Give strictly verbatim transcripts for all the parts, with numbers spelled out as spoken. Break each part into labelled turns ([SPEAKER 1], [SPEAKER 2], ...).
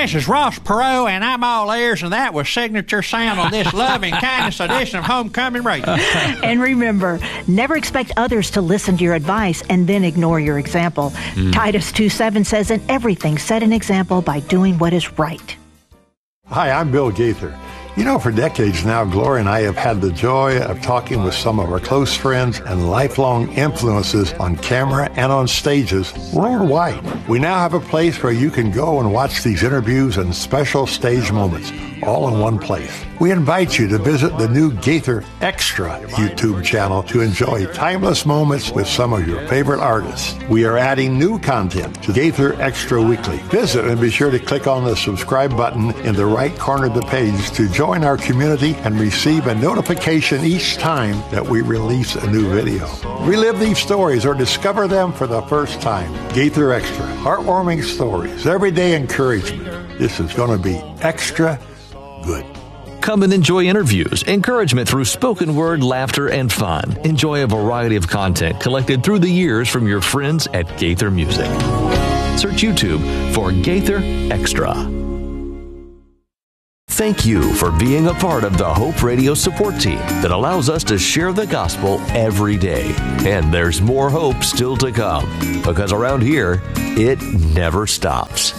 [SPEAKER 1] This is Ross Perot, and I'm all ears, and that was signature sound on this loving kindness edition of Homecoming Radio.
[SPEAKER 2] And remember, never expect others to listen to your advice and then ignore your example. Mm. Titus two seven says, in everything, set an example by doing what is right.
[SPEAKER 3] Hi, I'm Bill Gaither. You know, for decades now, Gloria and I have had the joy of talking with some of our close friends and lifelong influences on camera and on stages worldwide. We now have a place where you can go and watch these interviews and special stage moments, all in one place. We invite you to visit the new Gaither Extra YouTube channel to enjoy timeless moments with some of your favorite artists. We are adding new content to Gaither Extra Weekly. Visit and be sure to click on the subscribe button in the right corner of the page to join our community and receive a notification each time that we release a new video. Relive these stories or discover them for the first time. Gaither Extra, heartwarming stories, everyday encouragement. This is going to be extra good.
[SPEAKER 4] Come and enjoy interviews, encouragement through spoken word, laughter, and fun. Enjoy a variety of content collected through the years from your friends at Gaither Music. Search YouTube for Gaither Extra. Thank you for being a part of the Hope Radio support team that allows us to share the gospel every day. And there's more hope still to come, because around here, it never stops.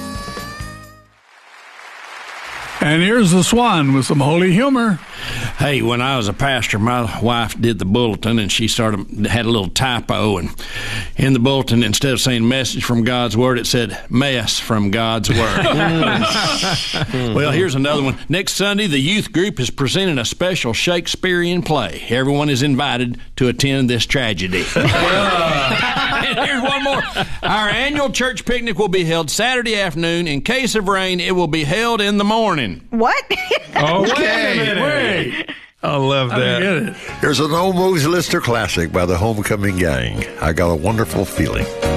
[SPEAKER 5] And here's the Swan with some holy humor.
[SPEAKER 6] Hey, when I was a pastor, my wife did the bulletin, and she started had a little typo, and in the bulletin, instead of saying message from God's Word, it said mess from God's Word. Well, here's another one. Next Sunday, the youth group is presenting a special Shakespearean play. Everyone is invited to attend this tragedy. And here's one more. Our annual church picnic will be held Saturday afternoon. In case of rain, it will be held in the morning.
[SPEAKER 2] What?
[SPEAKER 5] Okay, wait.
[SPEAKER 7] I love that.
[SPEAKER 5] I
[SPEAKER 7] Here's an old Mose Lister classic by the Homecoming Gang. I Got a Wonderful Feeling.